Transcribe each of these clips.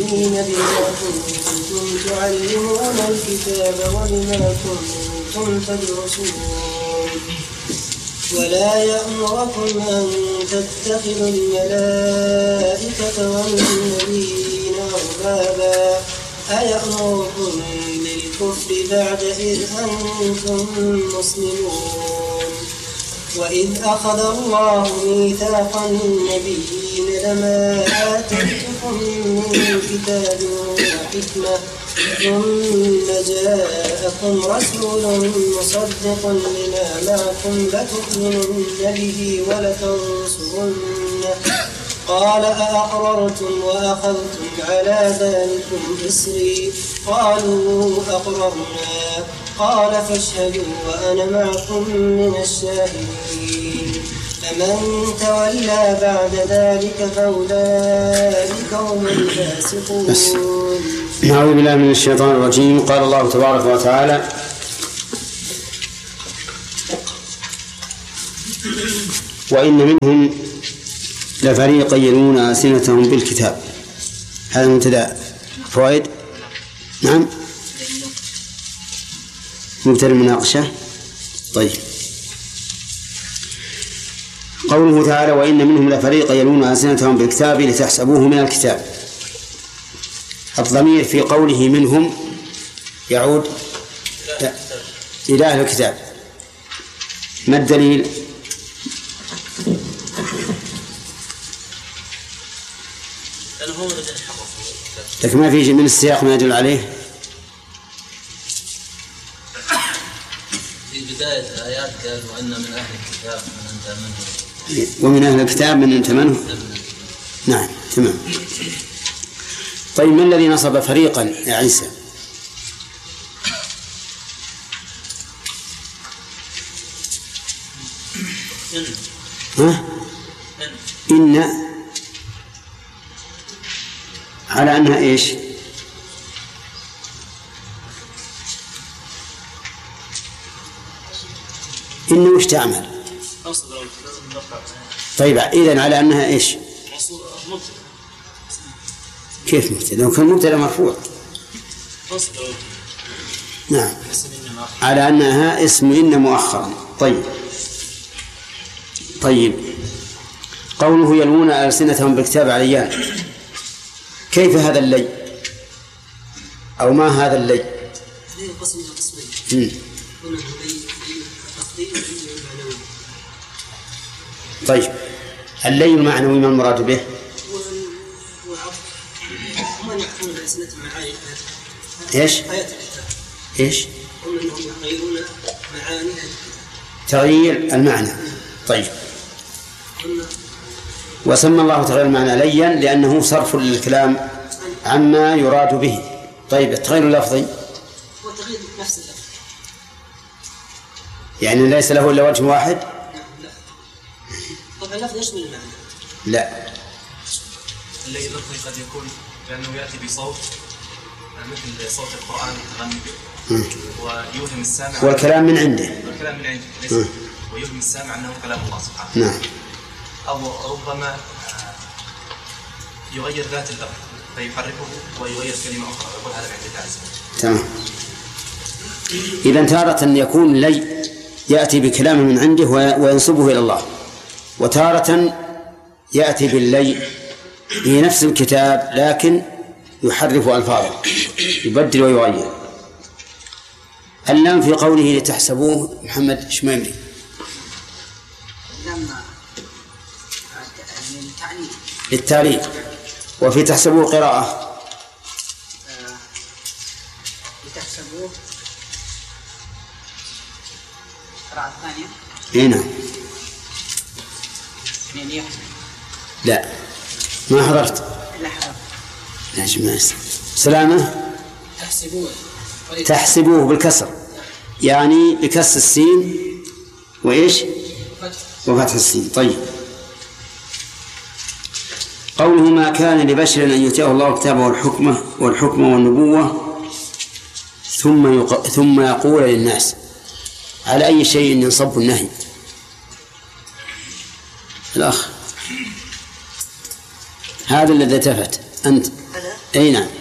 عاملين بما كنتم تعلمون الكتاب وبما كنتم تدرسون ولا يأمركم أن تتخذوا الملائكة والنبيين أربابا أيأمركم بالكفر بعد إذ أنتم مسلمون وإذ أخذ الله ميثاق النبيين لما آتيتكم من كتاب وحكمة ثم جاءكم رسول مصدق لما معكم لتؤمنن به ولتنصرنه قال أأقررتم وأخذتم على ذلكم إصري قالوا أقررنا قال فاشهدوا وأنا معكم من الشاهدين فمن تولى بعد ذلك فأولئك هم الفاسقون. نعوذ بالله من الشيطان الرجيم. قال الله تبارك وتعالى وإن منهم لفريقا يلوون ألسنتهم بالكتاب. هذا مبتدأ فوائد. نعم مبتدأ المناقشة. طيب قوله تعالى وإن منهم لفريقا يلوون ألسنتهم بالكتاب لتحسبوه من الكتاب. الضمير في قوله منهم يعود إلى أهل الكتاب. ما الدليل؟ لكن ما في من السياق ما يدل عليه. في بداية الآيات قال وأن من أهل الكتاب من أنت منه ومن أهل الكتاب من أنت منه. نعم تمام. طيب ما الذي نصب فريقا يا عيسى؟ إن على أنها إيش؟ إنه وش تعمل؟ طيب إذن على أنها إيش؟ كيف مبتدأ؟ لو كان مبتدأ مرفوع. نعم على أنها اسم إن مؤخرا. طيب قوله يلوون ألسنتهم بالكتاب عليان، كيف هذا اللي أو ما هذا اللي؟ طيب اللي المعنوي ما المراد به؟ إيش؟ تغيير المعنى. طيب وسمى الله تغيير المعنى ليا لأنه صرف للكلام عما يراد به. طيب التغيير اللفظي وتغيير نفس اللفظ يعني ليس له إلا وجه واحد. لا طبعا اللفظ يشمل المعنى. لا اللي اللفظي قد يكون لأنه يأتي بصوت مثل صوت القرآن تغني ويوهم السامع والكلام من عنده ليس ويوهم السامع أنه كلام الله سبحانه. نعم. أو ربما يغير ذات اللفظ فيحركه ويغير كلمة أخرى ويقول هذا من عند تمام. إذن تارة يكون لي يأتي بكلام من عنده وينسبه إلى الله، وتارة يأتي باللي في نفس الكتاب لكن يحرف ألفاظه يبدل ويغير. اللام في قوله لتحسبوه محمد شميمري للتعليل، وفي تحسبوه قراءة لتحسبوه قراءة ثانية. هنا لا ما حضرت. لا حضرت. لا جماعة سلامة. تحسبوه بالكسر يعني بكسر السين وإيش وفتح السين. طيب قوله ما كان لبشر أن يؤتيه الله كتابه والحكمة والنبوة ثم يقول للناس، على أي شيء ينصب النهي؟ الأخ هذا الذي التفت أنت أي نعم.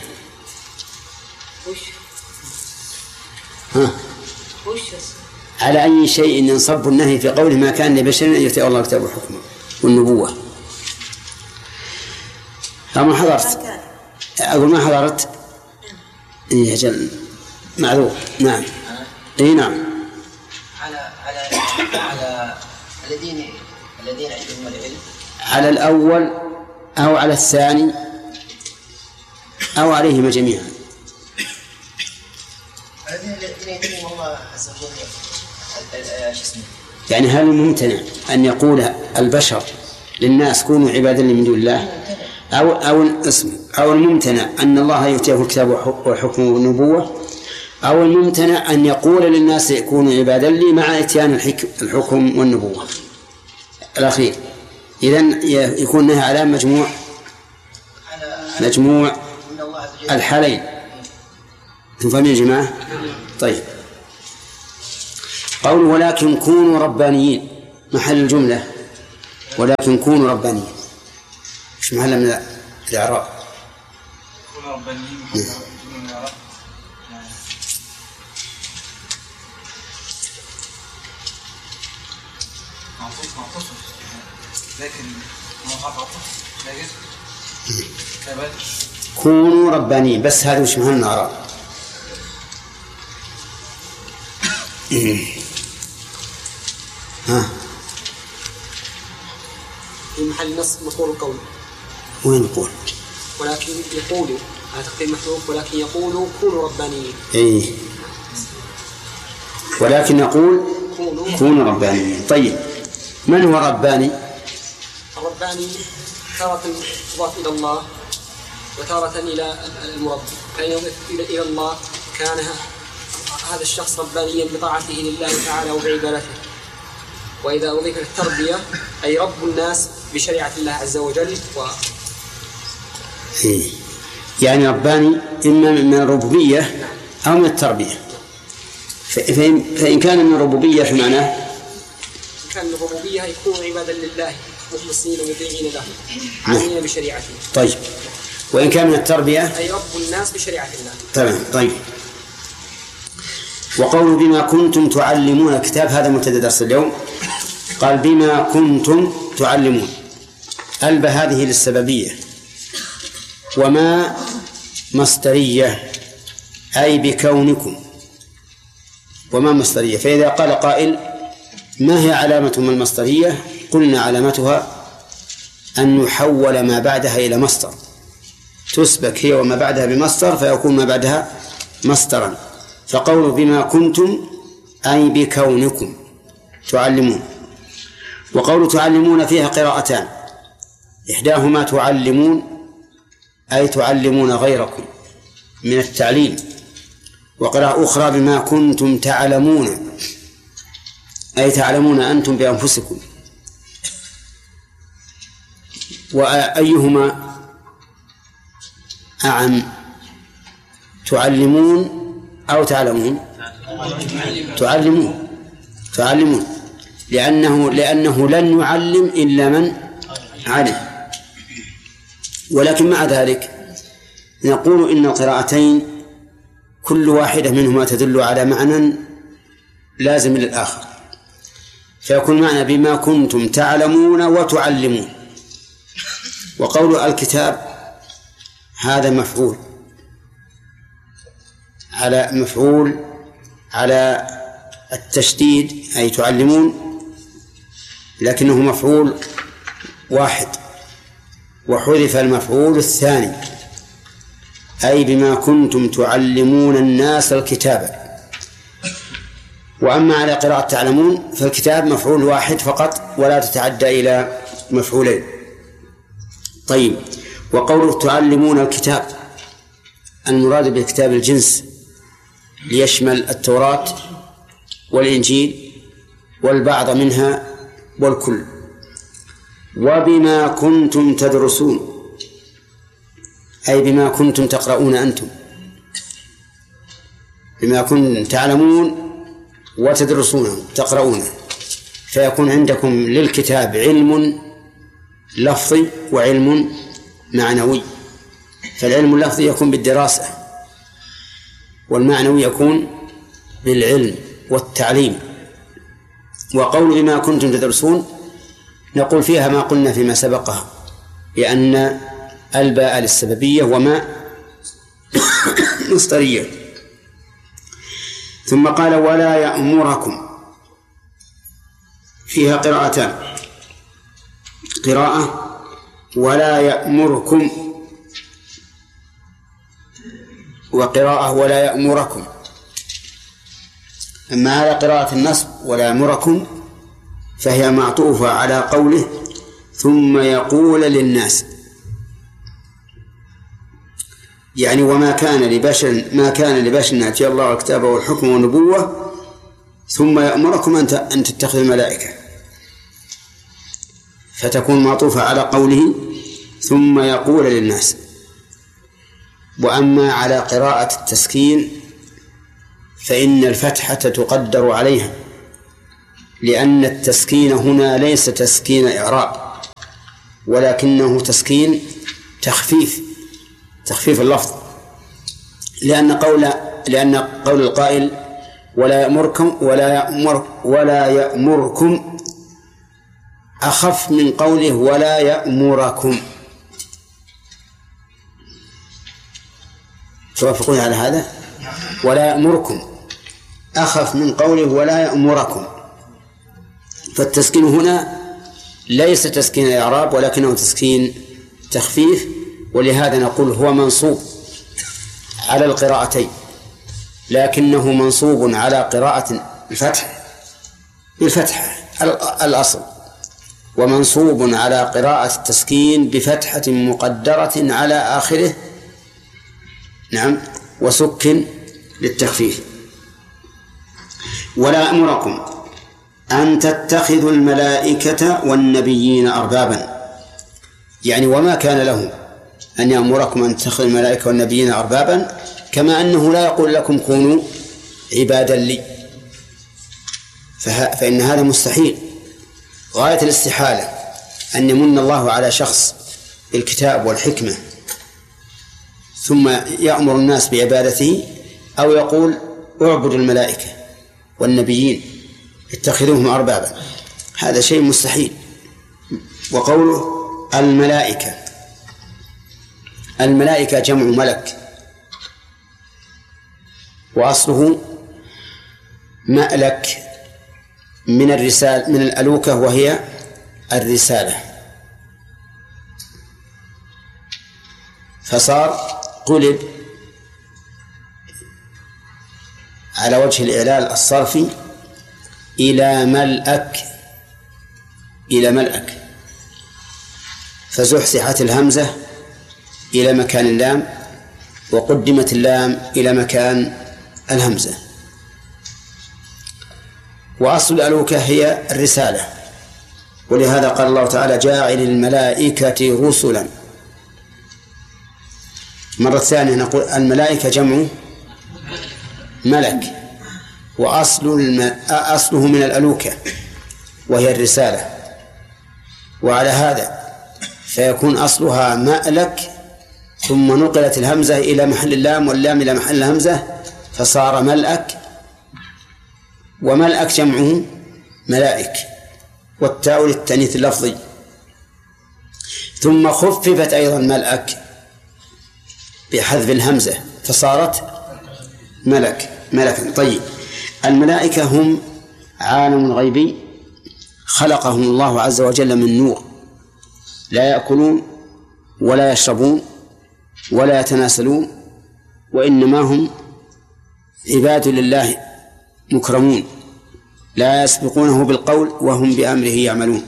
وش على أي شيء ينصب النهي في قوله ما كان لبشر أن يؤتيه الله كتاب الحكم والنبوة. ما حضرت، أقول ما حضرت. إيه أجل معذور. نعم. إيه نعم. على الذين عندهم العلم، على الأول أو على الثاني أو عليهما جميعا. الذين يدينهم الله عز وجل يعني هل ممتنع أن يقول البشر للناس كونوا عبادا من دون الله، أو الممتنع أن الله يؤتيه الكتاب والحكم والنبوة، أو الممتنع أن يقول للناس كونوا عبادا لي مع إتيان الحكم والنبوة الأخير. إذن يكون نهي على مجموع الحالين. تفهمين يا جماعة؟ طيب. قول ولكن كونوا ربانيين محل الجملة، ولكن كونوا ربانيين مش محل من الإعراب. كونوا ربانيين محل من الإعراب. معطوف لكن كونوا ربانيين بس هذا مش محل الإعراب. في محل نص مطول القول. وين نقول؟ ولكن يقولوا على تقدير محذوف، ولكن يقولوا كونوا ربانيين. إيه ولكن نقول كونوا ربانيين. طيب من هو رباني؟ الرباني تارة تضاف إلى الله وتارة إلى المربي، فإن يضيف إلى الله كان هذا الشخص ربانيا بطاعته لله تعالى وبعبادته. وإذا أضيف للتربية أي رب الناس بشريعة الله عز وجل يعني رباني إما من الربوبية أو من التربية. فإن كان من الربوبية فمعناه كان من الربوبية يكون عبادا لله مخلصين ومطيعين له عاملين بشريعته. طيب وإن كان من التربية أي رب الناس بشريعة الله. تمام. طيب وقول بما كنتم تعلمون الكتاب، هذا مبتدأ درس اليوم. قال بما كنتم تعلمون، ألبى هذه للسببية، وما مصدرية أي بكونكم، وما مصدرية. فإذا قال قائل ما هي علامة من المصدرية؟ قلنا علامتها أن يحول ما بعدها إلى مصدر، تسبك هي وما بعدها بمصدر فيكون ما بعدها مصدرا. فقول بما كنتم أي بكونكم تعلمون. وقول تعلمون فيها قراءتان، إحداهما تعلمون أي تعلمون غيركم من التعليم، وقراءة أخرى بما كنتم تعلمون أي تعلمون أنتم بأنفسكم. وأيهما أعم، تعلمون أو تعلمون؟ تعلمون لأنه لن يعلم إلا من علم. ولكن مع ذلك نقول إن القراءتين كل واحدة منهما تدل على معنى لازم للآخر، فيكون معنى بما كنتم تعلمون وتعلمون. وقول الكتاب هذا مفعول على التشديد أي تعلمون، لكنه مفعول واحد، وحذف المفعول الثاني أي بما كنتم تعلمون الناس الكتاب. وأما على قراءة تعلمون فالكتاب مفعول واحد فقط ولا تتعدى إلى مفعولين. طيب وقوله تعلمون الكتاب المراد بالكتاب الجنس ليشمل التوراة والإنجيل والبعض منها والكل. وبما كنتم تدرسون أي بما كنتم تقرؤون أنتم، بما كنتم تعلمون وتدرسونه تقرؤونه، فيكون عندكم للكتاب علم لفظي وعلم معنوي. فالعلم اللفظي يكون بالدراسة، والمعنوي يكون بالعلم والتعليم. وقول بما كنتم تدرسون نقول فيها ما قلنا فيما سبقها، لأن الباء للسببية وما مصدرية. ثم قال ولا يأمركم، فيها قراءتان: قراءة ولا يأمركم، وقراءة ولا يأمركم. أما على قراءة النصب ولا يأمركم فهي معطوفة على قوله ثم يقول للناس، يعني وما كان لبشر أن يأتي الله الكتاب والحكم والنبوة ثم يأمركم أن تتخذوا الملائكة، فتكون معطوفة على قوله ثم يقول للناس. وأما على قراءة التسكين فإن الفتحة تقدر عليها، لأن التسكين هنا ليس تسكين إعراب، ولكنه تسكين تخفيف اللفظ، لأن قول القائل ولا يأمركم أخف من قوله ولا يأمركم. توافقون على هذا؟ ولا يأمركم أخف من قوله ولا يأمركم، فالتسكين هنا ليس تسكين إعراب ولكنه تسكين تخفيف، ولهذا نقول هو منصوب على القراءتين، لكنه منصوب على قراءة بالفتح الأصل، ومنصوب على قراءة التسكين بفتحة مقدرة على آخره، نعم، وسكن للتخفيف. ولا أمركم أن تتخذوا الملائكة والنبيين أربابا، يعني وما كان له أن يأمركم أن تتخذوا الملائكة والنبيين أربابا، كما أنه لا يقول لكم كونوا عبادا لي، فإن هذا مستحيل، غاية الاستحالة أن يمن الله على شخص بالكتاب والحكمة ثم يأمر الناس بعبادته، أو يقول اعبدوا الملائكة والنبيين اتخذوهم أربابا، هذا شيء مستحيل. وقوله الملائكة جمع ملك، وأصله مألك من الألوكة وهي الرسالة، فصار قلب على وجه الإعلال الصرفي إلى ملأك، فزحزحت الهمزة إلى مكان اللام، وقدمت اللام إلى مكان الهمزة. وأصل الألوكة هي الرسالة، ولهذا قال الله تعالى جاعل الملائكة رسلا. مرة ثانية نقول الملائكة جمع ملك، أصله من الألوكة وهي الرسالة، وعلى هذا فيكون أصلها مألك، ثم نقلت الهمزة إلى محل اللام واللام إلى محل الهمزة فصار ملأك، وملأك جمعه ملائك، والتاء للتأنيث اللفظي. ثم خففت أيضا ملأك بحذف الهمزة فصارت ملكا. طيب، الملائكة هم عالم غيبي خلقهم الله عز وجل من نور، لا يأكلون ولا يشربون ولا يتناسلون، وإنما هم عباد لله مكرمون لا يسبقونه بالقول وهم بأمره يعملون،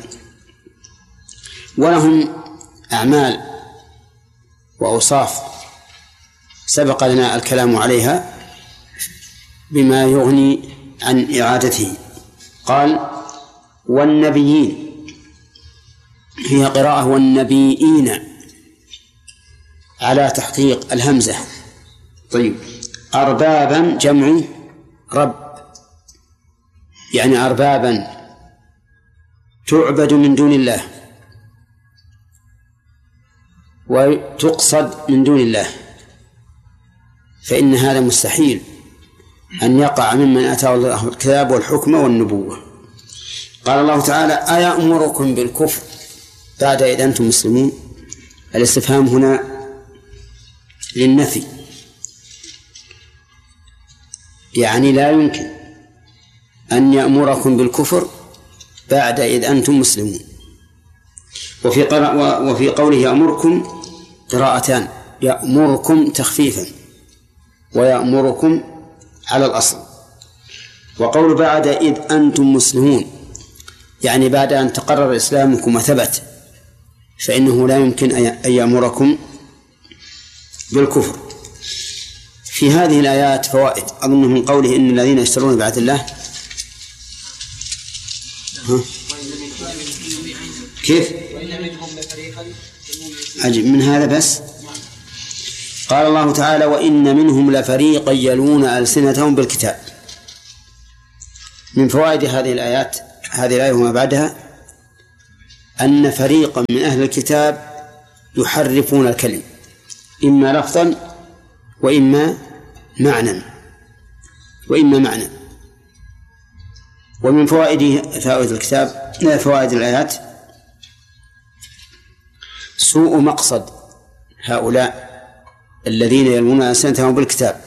ولهم أعمال وأوصاف سبق لنا الكلام عليها بما يغني عن إعادته. قال والنبيين، هي قراءة والنبيين على تحقيق الهمزة. طيب، أربابا جمع رب، يعني أربابا تعبد من دون الله، وتقصد من دون الله، فإن هذا مستحيل أن يقع ممن آتاه الله الكتاب والحكم والنبوة. قال الله تعالى: أيأمركم بالكفر بعد إذ أنتم مسلمون؟ الاستفهام هنا للنفي، يعني لا يمكن أن بالكفر بعد إذ أنتم مسلمون. وفي قوله يأمركم قراءتان: يأمركم تخفيفا ويأمركم على الأصل. وقول بعد إذ أنتم مسلمون يعني بعد أن تقرر إسلامكم وثبت، فإنه لا يمكن أن يأمركم بالكفر. في هذه الآيات فوائد أظن من قوله إن الذين يشترون بعهد الله كيف أجب من هذا بس. قال الله تعالى: وإن منهم لفريقا يلون ألسنتهم بالكتاب. من فوائد هذه الآيات هذه الآية وما بعدها أن فريقا من أهل الكتاب يحرفون الكلم إما لفظا وإما معنى ومن فوائد الآيات سوء مقصد هؤلاء الذين يلمون ألسنتهم بالكتاب.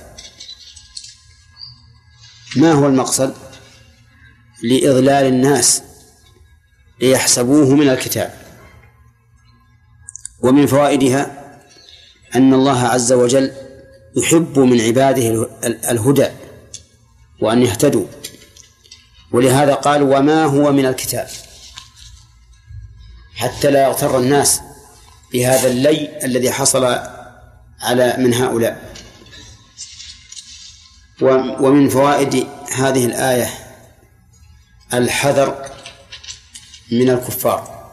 ما هو المقصد؟ لإضلال الناس ليحسبوه من الكتاب. ومن فوائدها أن الله عز وجل يحب من عباده الهدى وأن يهتدوا، ولهذا قال: وما هو من الكتاب، حتى لا يغتر الناس بهذا اللي الذي حصل على من هؤلاء. ومن فوائد هذه الآية الحذر من الكفار،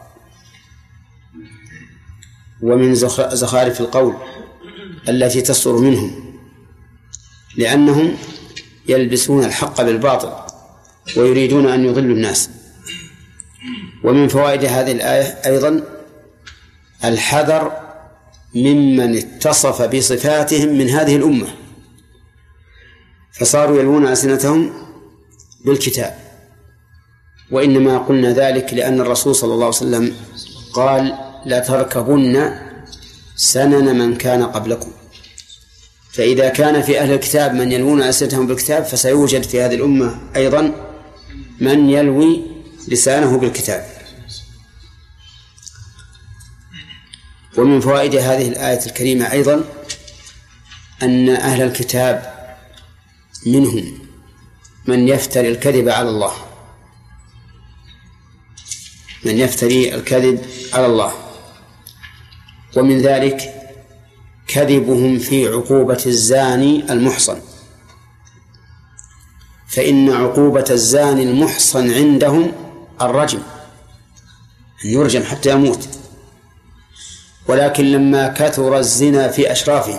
ومن زخارف القول التي تصدر منهم، لأنهم يلبسون الحق بالباطل ويريدون أن يضلوا الناس. ومن فوائد هذه الآية أيضا الحذر ممن اتصف بصفاتهم من هذه الأمة فصاروا يلوون ألسنتهم بالكتاب. وإنما قلنا ذلك لأن الرسول صلى الله عليه وسلم قال: لتركبن سنن من كان قبلكم. فإذا كان في أهل الكتاب من يلوون ألسنتهم بالكتاب فسيوجد في هذه الأمة أيضا من يلوي لسانه بالكتاب. ومن فوائد هذه الآية الكريمة أيضا أن أهل الكتاب منهم من يفتري الكذب على الله، ومن ذلك كذبهم في عقوبة الزاني المحصن، فإن عقوبة الزاني المحصن عندهم الرجم، أن يرجم حتى يموت. ولكن لما كثر الزنا في أشرافهم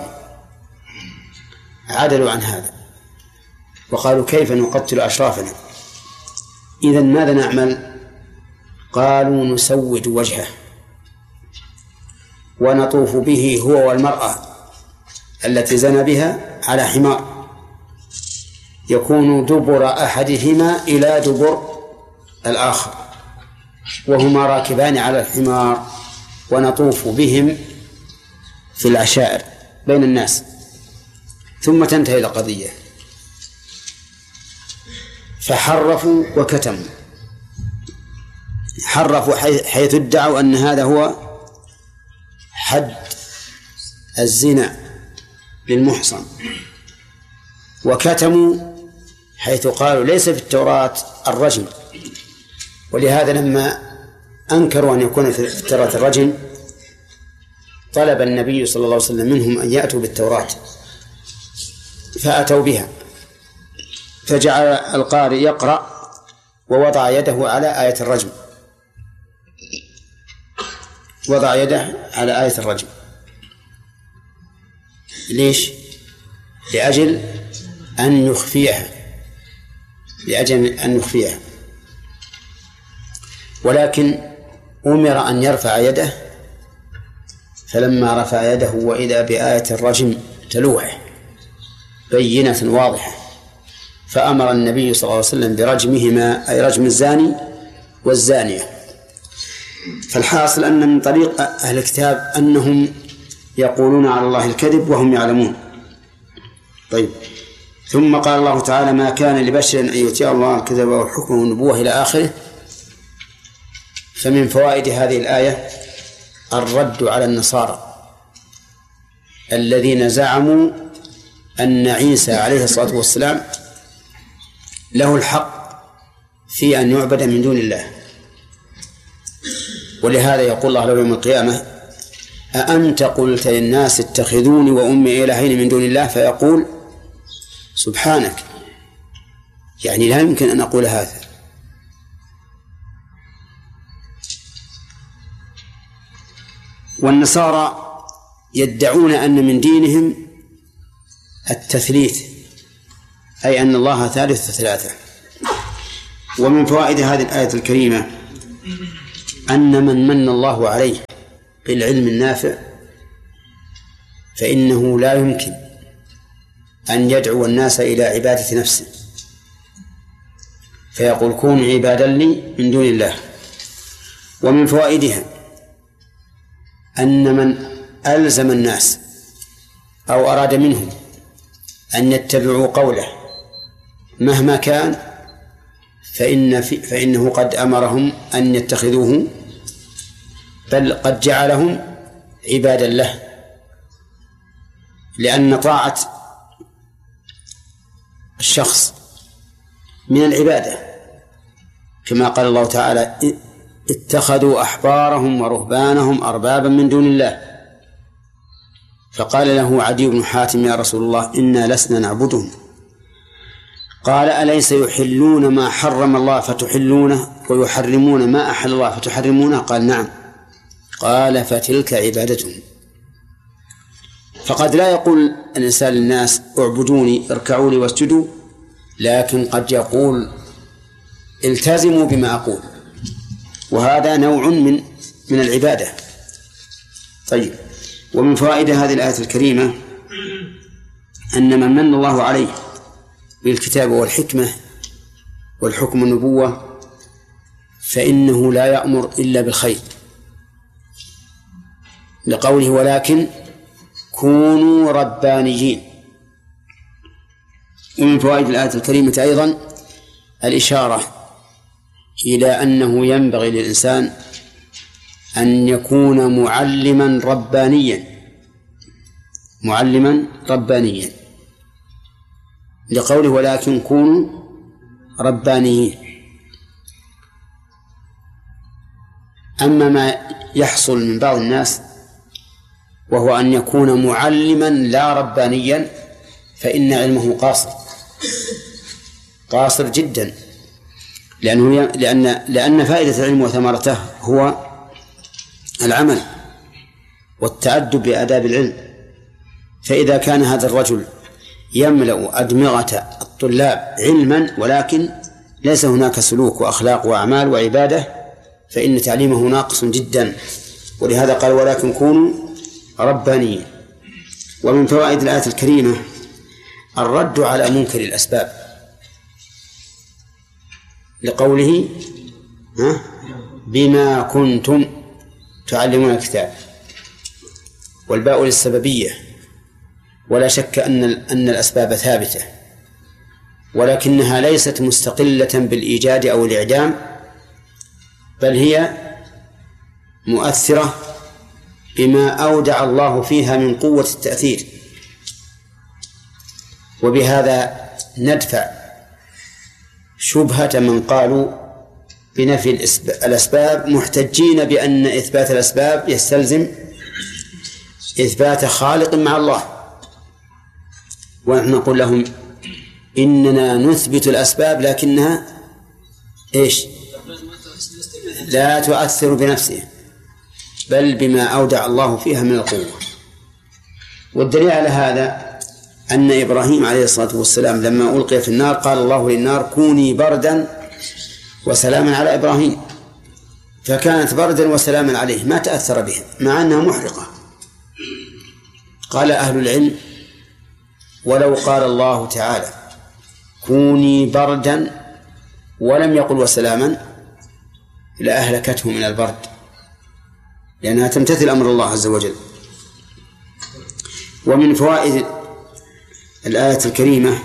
عدلوا عن هذا وقالوا: كيف نقتل أشرافنا؟ إذن ماذا نعمل؟ قالوا: نسود وجهه ونطوف به هو والمرأة التي زنى بها على حمار، يكون دبر أحدهما إلى دبر الآخر وهما راكبان على الحمار، ونطوف بهم في العشائر بين الناس، ثم تنتهي القضية. فحرفوا وكتموا، حرفوا حيث ادعوا أن هذا هو حد الزنا للمحصن، وكتموا حيث قالوا ليس في التوراة الرجم. ولهذا لما أنكروا أن يكون في التوراة الرجم طلب النبي صلى الله عليه وسلم منهم أن يأتوا بالتوراة، فأتوا بها، فجعل القارئ يقرأ ووضع يده على آية الرجم، وضع يده على آية الرجم. ليش؟ لأجل أن يخفيها، ولكن أمر أن يرفع يده فلما رفع يده وإذا بآية الرجم تلوح بينة واضحة، فأمر النبي صلى الله عليه وسلم برجمهما، أي رجم الزاني والزانية. فالحاصل أن من طريق أهل الكتاب أنهم يقولون على الله الكذب وهم يعلمون. طيب، ثم قال الله تعالى: ما كان لبشر أن يؤتيه الله الكتاب والحكم والنبوة إلى آخره. فمن فوائد هذه الآية الرد على النصارى الذين زعموا أن عيسى عليه الصلاة والسلام له الحق في أن يعبد من دون الله. ولهذا يقول الله له يوم القيامة: أأنت قلت للناس اتخذوني وأمي إلهين من دون الله؟ فيقول: سبحانك، يعني لا يمكن أن أقول هذا. والنصارى يدعون أن من دينهم التثليث، أي أن الله ثالث ثلاثة. ومن فوائد هذه الآية الكريمة أن من الله عليه بالعلم النافع فإنه لا يمكن أن يدعو الناس إلى عبادة نفسه، فيقول: كونوا عبادا لي من دون الله. ومن فوائدها أن من ألزم الناس أو أراد منهم أن يتبعوا قوله مهما كان فإنه قد أمرهم أن يتخذوه، بل قد جعلهم عبادا له، لأن طاعة الشخص من العبادة، كما قال الله تعالى: اتخذوا أحبارهم ورهبانهم أربابا من دون الله. فقال له عدي بن حاتم: يا رسول الله، إنا لسنا نعبدهم. قال: أليس يحلون ما حرم الله فتحلونه ويحرمون ما أحل الله فتحرمونه؟ قال: نعم. قال: فتلك عبادتهم. فقد لا يقول الإنسان للناس: اعبدوني، اركعوا لي واسجدوا، لكن قد يقول: التزموا بما أقول، وهذا نوع من العبادة. طيب، ومن فوائد هذه الآية الكريمة أن من الله عليه بالكتاب والحكمة والحكم والنبوة فإنه لا يأمر إلا بالخير، لقوله: ولكن كونوا ربانيين. ومن فوائد الآية الكريمة أيضا الإشارة إلى أنه ينبغي للإنسان أن يكون معلما ربانيا، لقوله: ولكن كونوا ربانيين. أما ما يحصل من بعض الناس وهو أن يكون معلما لا ربانيا فإن علمه قاصر جدا، لأن فائدة العلم وثمرته هو العمل والتأدب بآداب العلم. فإذا كان هذا الرجل يملأ أدمغة الطلاب علما ولكن ليس هناك سلوك وأخلاق وأعمال وعبادة فإن تعليمه ناقص جدا. ولهذا قال: ولكن كونوا ربانيين. ومن فوائد الآية الكريمة الرد على منكر الأسباب، لقوله: بما كنتم تعلمون الكتاب، والباء للسببية، ولا شك أن الأسباب ثابتة، ولكنها ليست مستقلة بالإيجاد أو الإعدام، بل هي مؤثرة بما أودع الله فيها من قوة التأثير. وبهذا ندفع شبهة من قالوا بنفي الأسباب، محتجين بأن إثبات الأسباب يستلزم إثبات خالق مع الله، ونحن نقول لهم: إننا نثبت الأسباب لكنها لا تؤثر بنفسها، بل بما أودع الله فيها من القوة. والدليل على هذا أن إبراهيم عليه الصلاة والسلام لما ألقي في النار قال الله للنار: كوني بردا وسلاما على إبراهيم، فكانت بردا وسلاما عليه، ما تأثر بها مع أنها محرقة. قال أهل العلم: ولو قال الله تعالى كوني بردا ولم يقل وسلاما لأهلكته من البرد، لأنها تمتثل أمر الله عز وجل. ومن فوائد الآية الكريمة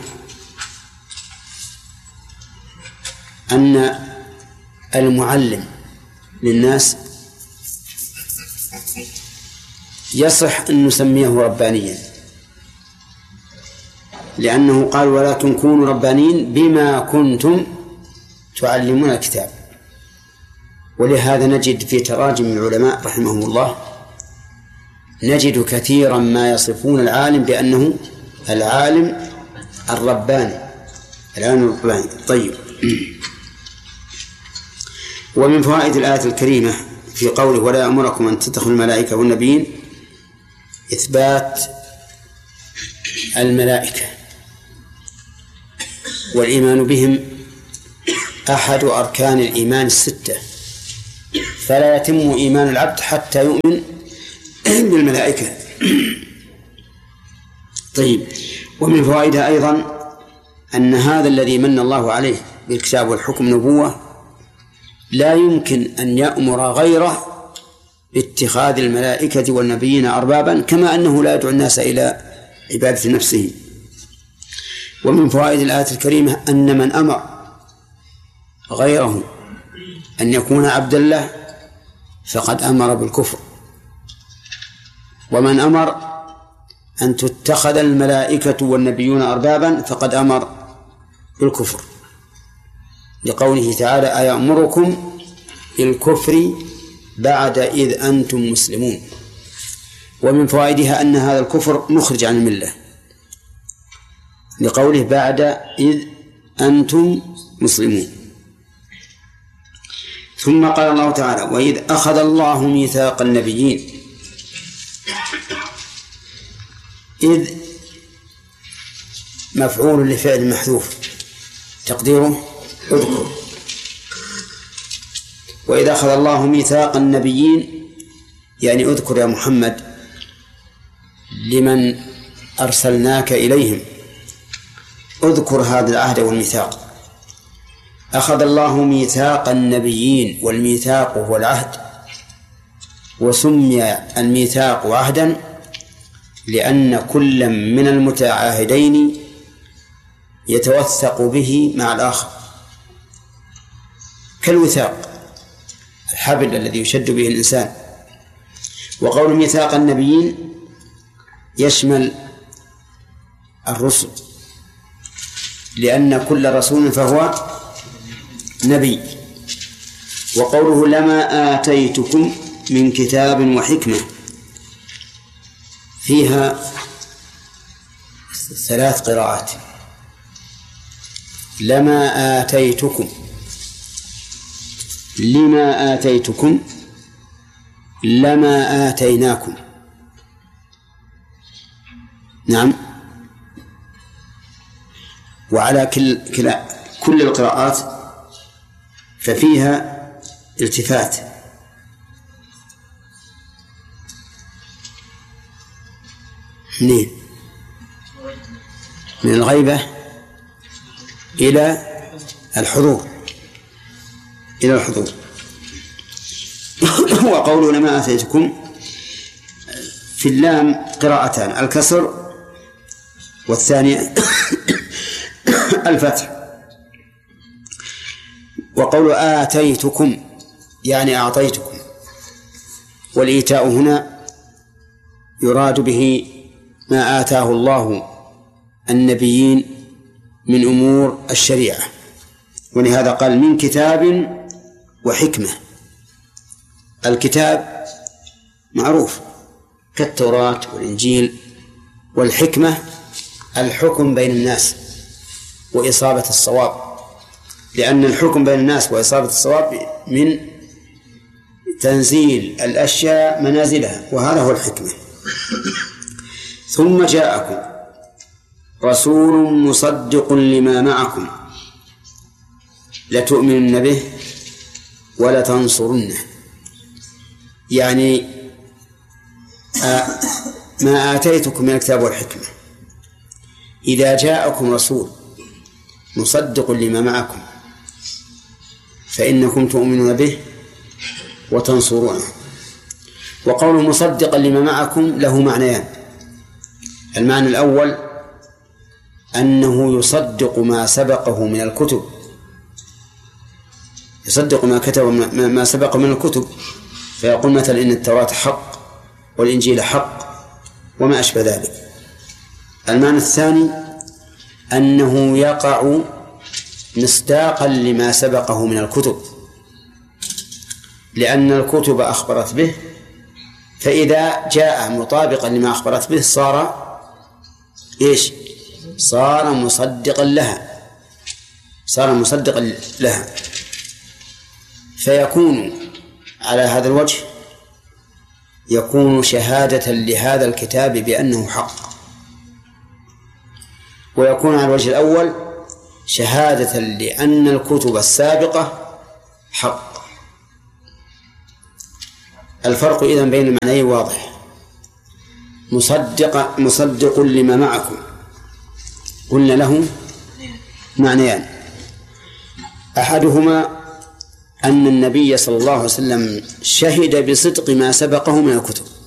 أن المعلم للناس يصح أن نسميه ربانيا، لأنه قال: ولكن كونوا ربانيين بما كنتم تعلمون الكتاب. ولهذا نجد في تراجم العلماء رحمهم الله نجد كثيرا ما يصفون العالم بأنه العالم الرباني، العالم الرباني. طيب، ومن فوائد الآية الكريمة في قوله: ولا أمركم أن تتخذوا الملائكة والنبيين، إثبات الملائكة والإيمان بهم أحد أركان الإيمان الستة، فلا يتم إيمان العبد حتى يؤمن بالملائكة. طيب، ومن فوائدها أيضا أن هذا الذي من الله عليه بالكتاب والحكم نبوة لا يمكن أن يأمر غيره باتخاذ الملائكة والنبيين أربابا، كما أنه لا يدعو الناس إلى عبادة نفسه. ومن فوائد الآية الكريمة أن من أمر غيره أن يكون عبدا له فقد أمر بالكفر، ومن أمر أن تتخذ الملائكة والنبيون أربابا فقد أمر بالكفر، لقوله تعالى: أيأمركم بالكفر بعد إذ أنتم مسلمون. ومن فوائدها أن هذا الكفر مخرج عن الملة، لقوله: بعد إذ أنتم مسلمون. ثم قال الله تعالى: وإذ أخذ الله ميثاق النبيين. إذ مفعول لفعل محذوف تقديره اذكر. وإذا أخذ الله ميثاق النبيين يعني اذكر يا محمد لمن أرسلناك إليهم، اذكر هذا العهد والميثاق. أخذ الله ميثاق النبيين، والميثاق هو العهد، وسمي الميثاق عهدا لأن كل من المتعاهدين يتوثق به مع الآخر، كالوثاق الحبل الذي يشد به الإنسان. وقول ميثاق النبيين يشمل الرسل، لأن كل رسول فهو نبي. وقوله: لما آتيتكم من كتاب وحكمة، فيها 3 قراءات: لما آتيتكم، لما آتيتكم، لما آتيناكم. نعم. وعلى كل القراءات ففيها التفات، من الغيبة إلى الحضور، إلى الحضور. وقوله لما آتيتكم في اللام قراءتان: الكسر والثانية الفتح. وقول آتيتكم يعني أعطيتكم، والإيتاء هنا يراد به ما آتاه الله النبيين من أمور الشريعة، ولهذا قال: من كتاب وحكمة. الكتاب معروف كالتوراة والإنجيل، والحكمة الحكم بين الناس وإصابة الصواب، لأن الحكم بين الناس وإصابة الصواب من تنزيل الأشياء منازلها، وهذا هو الحكمة. ثم جاءكم رسول مصدق لما معكم لتؤمنن به ولتنصرنه، يعني ما آتيتكم من الكتاب والحكمة إذا جاءكم رسول مصدق لما معكم فإنكم تؤمنون به وتنصرونه. وقول مصدقا لما معكم له معنيان: المعنى الأول أنه يصدق ما سبقه من الكتب، يصدق ما كتب ما سبق من الكتب، فيقول مثلا إن التوراة حق والإنجيل حق وما أشبه ذلك. المعنى الثاني أنه يقع مصداقا لما سبقه من الكتب، لأن الكتب أخبرت به، فإذا جاء مطابقا لما أخبرت به صار إيش؟ صار مصدقا لها، صار مصدقا لها. فيكون على هذا الوجه يكون شهادة لهذا الكتاب بأنه حق، ويكون على الوجه الأول شهادة لأن الكتب السابقة حق. الفرق إذن بين المعنيين واضح. مصدق لما معكم قلنا له معنيان: أحدهما أن النبي صلى الله عليه وسلم شهد بصدق ما سبقه من الكتب،